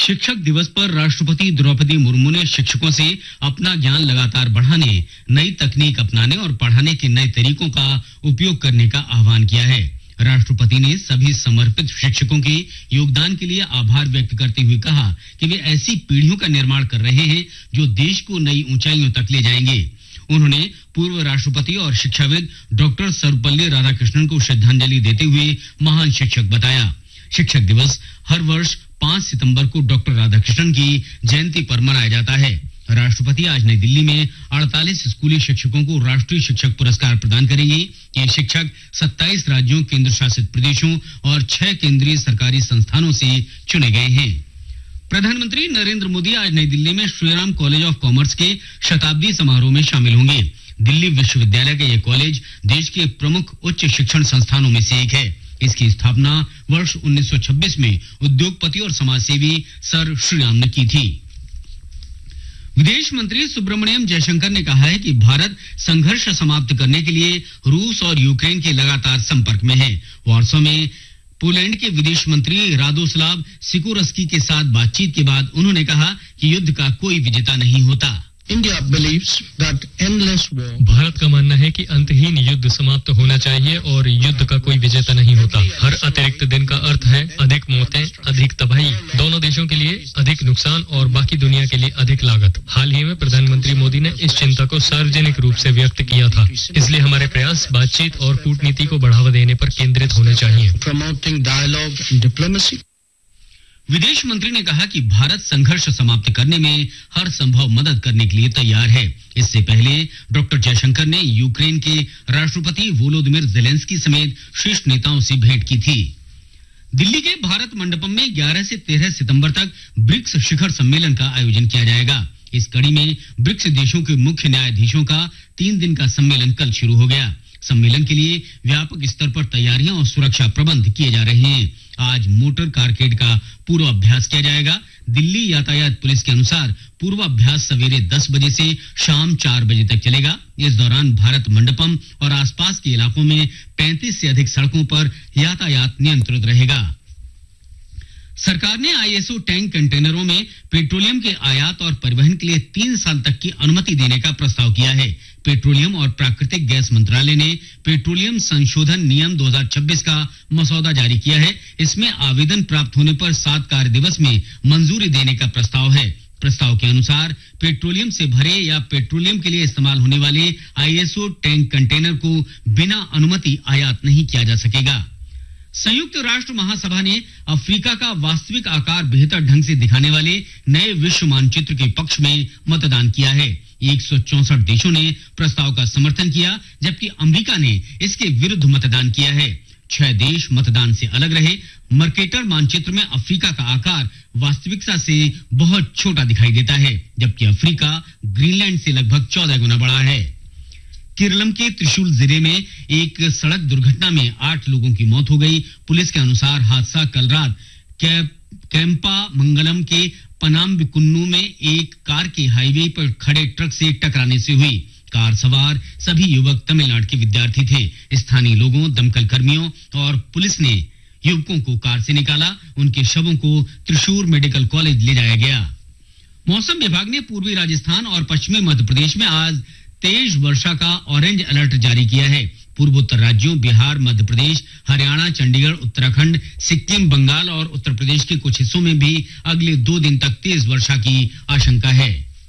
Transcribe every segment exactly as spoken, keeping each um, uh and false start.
शिक्षक दिवस पर राष्ट्रपति द्रौपदी मुर्मू ने शिक्षकों से अपना ज्ञान लगातार बढ़ाने, नई तकनीक अपनाने और पढ़ाने के नए तरीकों का उपयोग करने का आह्वान किया है। राष्ट्रपति ने सभी समर्पित शिक्षकों के योगदान के लिए आभार व्यक्त करते हुए कहा कि वे ऐसी पीढ़ियों का निर्माण कर रहे हैं जो देश को नई ऊंचाइयों तक ले जाएंगे। उन्होंने पूर्व राष्ट्रपति और शिक्षाविद डॉक्टर सर्वपल्ली राधाकृष्णन को श्रद्धांजलि देते हुए महान शिक्षक बताया। शिक्षक दिवस हर वर्ष पाँच सितंबर को डॉक्टर राधाकृष्णन की जयंती पर मनाया जाता है। राष्ट्रपति आज नई दिल्ली में अड़तालीस स्कूली शिक्षकों को राष्ट्रीय शिक्षक पुरस्कार प्रदान करेंगे। ये शिक्षक सत्ताईस राज्यों, केंद्र शासित प्रदेशों और छह केंद्रीय सरकारी संस्थानों से चुने गए हैं। प्रधानमंत्री नरेंद्र मोदी आज नई दिल्ली में श्रीराम कॉलेज ऑफ कॉमर्स के शताब्दी समारोह में शामिल होंगे। दिल्ली विश्वविद्यालय का ये कॉलेज देश के प्रमुख उच्च शिक्षण संस्थानों में से एक है। इसकी स्थापना वर्ष उन्नीस सौ छब्बीस में उद्योगपति और समाजसेवी सर श्रीराम ने की थी। विदेश मंत्री सुब्रमण्यम जयशंकर ने कहा है कि भारत संघर्ष समाप्त करने के लिए रूस और यूक्रेन के लगातार संपर्क में है। वार्सो में पोलैंड के विदेश मंत्री रादोस्लाव सिकोरस्की के साथ बातचीत के बाद उन्होंने कहा कि युद्ध का कोई विजेता नहीं होता। India believes that endless war. Bharat का मानना है कि अंतहीन युद्ध समाप्त होना चाहिए और युद्ध का कोई विजेता नहीं होता। हर अतिरिक्त दिन का अर्थ है अधिक मौतें, अधिक तबाही, दोनों देशों के लिए अधिक नुकसान और बाकी दुनिया के लिए अधिक लागत। हाल ही में प्रधानमंत्री मोदी ने इस चिंता को सार्वजनिक रूप से व्यक्त किया था। इसलिए हमारे प्रयास बातचीत और कूटनीति को बढ़ावा देने पर केंद्रित होने चाहिए। Promoting dialogue and diplomacy. विदेश मंत्री ने कहा कि भारत संघर्ष समाप्त करने में हर संभव मदद करने के लिए तैयार है। इससे पहले डॉक्टर जयशंकर ने यूक्रेन के राष्ट्रपति वोलोदिमीर जेलेंस्की समेत शीर्ष नेताओं से भेंट की थी। दिल्ली के भारत मंडपम में ग्यारह से तेरह सितंबर तक ब्रिक्स शिखर सम्मेलन का आयोजन किया जाएगा। इस कड़ी में ब्रिक्स देशों के मुख्य न्यायाधीशों का तीन दिन का सम्मेलन कल शुरू हो गया। सम्मेलन के लिए व्यापक स्तर पर तैयारियां और सुरक्षा प्रबंध किए जा रहे हैं। आज मोटर कारकेड का पूर्वाभ्यास किया जाएगा। दिल्ली यातायात पुलिस के अनुसार पूर्वाभ्यास सवेरे दस बजे से शाम चार बजे तक चलेगा। इस दौरान भारत मंडपम और आसपास के इलाकों में पैंतीस से अधिक सड़कों पर यातायात नियंत्रित रहेगा। सरकार ने आईएसओ टैंक कंटेनरों में पेट्रोलियम के आयात और परिवहन के लिए तीन साल तक की अनुमति देने का प्रस्ताव किया है। पेट्रोलियम और प्राकृतिक गैस मंत्रालय ने पेट्रोलियम संशोधन नियम दो हज़ार छब्बीस का मसौदा जारी किया है। इसमें आवेदन प्राप्त होने पर सात कार्य दिवस में मंजूरी देने का प्रस्ताव है। प्रस्ताव के अनुसार पेट्रोलियम से भरे या पेट्रोलियम के लिए इस्तेमाल होने वाले आईएसओ टैंक कंटेनर को बिना अनुमति आयात नहीं किया जा सकेगा। संयुक्त राष्ट्र महासभा ने अफ्रीका का वास्तविक आकार बेहतर ढंग से दिखाने वाले नए विश्व मानचित्र के पक्ष में मतदान किया है। एक सौ चौसठ देशों ने प्रस्ताव का समर्थन किया, जबकि अमेरिका ने इसके विरुद्ध मतदान किया है। छह देश मतदान से अलग रहे। मर्केटर मानचित्र में अफ्रीका का आकार वास्तविकता से बहुत छोटा दिखाई देता है, जबकि अफ्रीका ग्रीनलैंड से लगभग चौदह गुना बड़ा है। केरलम के त्रिशूल जिले में एक सड़क दुर्घटना में आठ लोगों की मौत हो गई। पुलिस के अनुसार हादसा कल रात कैंपा मंगलम के पनाम्बिकुन्नू में एक कार के हाईवे पर खड़े ट्रक से टकराने से हुई। कार सवार सभी युवक तमिलनाडु के विद्यार्थी थे। स्थानीय लोगों, दमकल कर्मियों और पुलिस ने युवकों को कार से निकाला। उनके शवों को त्रिशूर मेडिकल कॉलेज ले जाया गया। मौसम विभाग ने पूर्वी राजस्थान और पश्चिमी मध्य प्रदेश में आज तेज वर्षा का ऑरेंज अलर्ट जारी किया है। पूर्वोत्तर राज्यों बिहार, मध्य प्रदेश, हरियाणा, चंडीगढ़, उत्तराखंड, सिक्किम, बंगाल और उत्तर प्रदेश के कुछ हिस्सों में भी अगले दो दिन तक तेज वर्षा की आशंका है।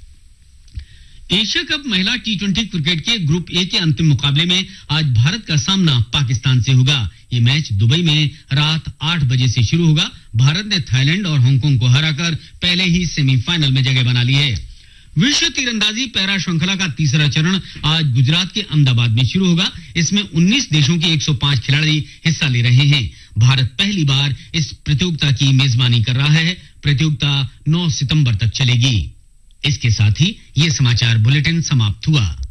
एशिया कप महिला टी ट्वेंटी क्रिकेट के ग्रुप ए के अंतिम मुकाबले में आज भारत का सामना पाकिस्तान से होगा। ये मैच दुबई में रात आठ बजे से शुरू होगा। भारत ने थाईलैंड और हांगकांग को हराकर पहले ही सेमीफाइनल में जगह बना ली है। विश्व तीरंदाजी पैरा श्रृंखला का तीसरा चरण आज गुजरात के अहमदाबाद में शुरू होगा। इसमें उन्नीस देशों के एक सौ पाँच खिलाड़ी हिस्सा ले रहे हैं। भारत पहली बार इस प्रतियोगिता की मेजबानी कर रहा है। प्रतियोगिता नौ सितंबर तक चलेगी। इसके साथ ही ये समाचार बुलेटिन समाप्त हुआ।